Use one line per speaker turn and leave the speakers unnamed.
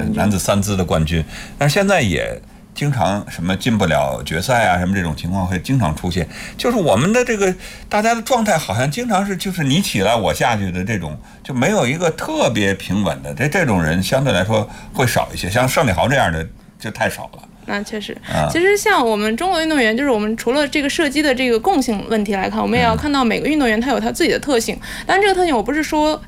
男子3姿的冠军，但是现在也经常什么进不了决赛啊，什么这种情况会经常出现。就是我们的这个大家的状态好像经常是就是你起来我下去的这种，就没有一个特别平稳的。这种人相对来说会少一些，像尚礼豪这样的就太少了。
那确实，其实像我们中国运动员，就是我们除了这个射击的这个共性问题来看，我们也要看到每个运动员他有他自己的特性。但这个特性我不是说